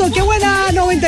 fabuloso, qué buena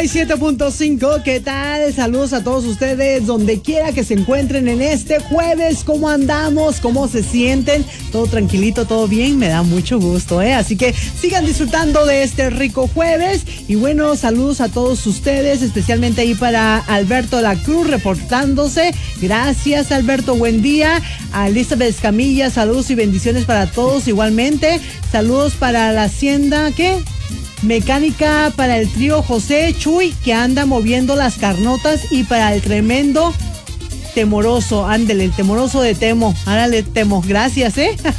97.5, ¿qué tal? Saludos a todos ustedes, donde quiera que se encuentren en este jueves. ¿Cómo andamos? ¿Cómo se sienten? ¿Todo tranquilito? ¿Todo bien? Me da mucho gusto, Así que sigan disfrutando de este rico jueves. Y bueno, saludos a todos ustedes, especialmente ahí para Alberto La Cruz reportándose. Gracias, Alberto, buen día. A Elizabeth Escamilla, saludos y bendiciones para todos igualmente. Saludos para la hacienda, ¿qué? Mecánica, para el trío José Chuy, que anda moviendo las carnotas, y para el tremendo Temoroso, ándele, el Temoroso de Temo, árale Temo, gracias,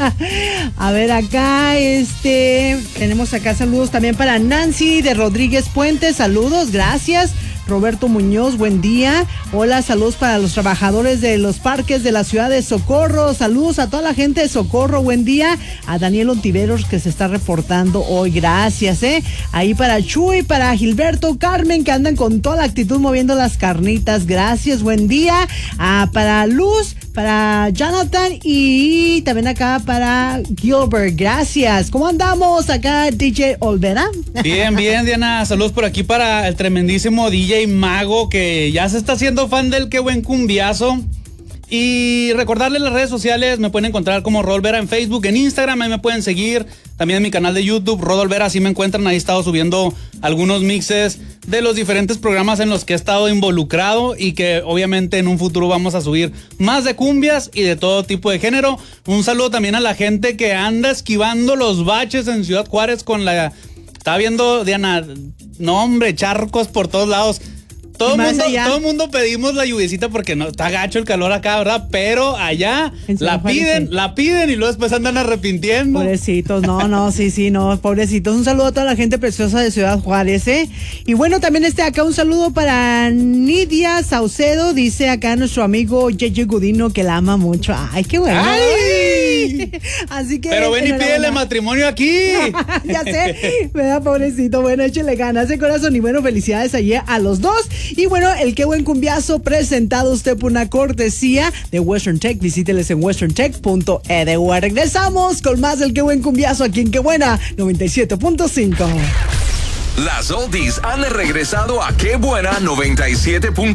A ver acá, tenemos acá saludos también para Nancy de Rodríguez Puentes, saludos, gracias. Roberto Muñoz, buen día. Hola, saludos para los trabajadores de los parques de la ciudad de Socorro. Saludos a toda la gente de Socorro, buen día. A Daniel Ontiveros, que se está reportando hoy, gracias, Ahí para Chuy, para Gilberto, Carmen, que andan con toda la actitud moviendo las carnitas, gracias, buen día. Para Luz, para Jonathan y también acá para Gilbert, gracias. ¿Cómo andamos acá, DJ Olvera? Bien, Diana, saludos por aquí para el tremendísimo DJ Mago, que ya se está haciendo fan del Qué Buen Cumbiazo. Y recordarles las redes sociales, me pueden encontrar como Rodolvera en Facebook, en Instagram, ahí me pueden seguir, también en mi canal de YouTube, Rodolvera, así me encuentran, ahí he estado subiendo algunos mixes de los diferentes programas en los que he estado involucrado y que obviamente en un futuro vamos a subir más de cumbias y de todo tipo de género. Un saludo también a la gente que anda esquivando los baches en Ciudad Juárez con la... Estaba viendo, Diana, no hombre, charcos por todos lados. Todo el mundo pedimos la lluviecita porque no está gacho el calor acá, ¿verdad? Pero allá la piden y luego después andan arrepintiendo. Pobrecitos, no, pobrecitos. Un saludo a toda la gente preciosa de Ciudad Juárez, Y bueno, también acá un saludo para Nidia Saucedo, dice acá nuestro amigo Yeyo Gudino que la ama mucho. Ay, qué bueno. ¡Ay! Así que... Pero ven y pídele matrimonio aquí. Ya sé, ¿verdad, pobrecito? Bueno, échale ganas de corazón y bueno, felicidades allí a los dos. Y bueno, el Qué Buen Cumbiazo presentado usted por una cortesía de Western Tech. Visíteles en westerntech.edu. Regresamos con más del Qué Buen Cumbiazo aquí en Qué Buena 97.5. Las oldies han regresado a Qué Buena 97.5.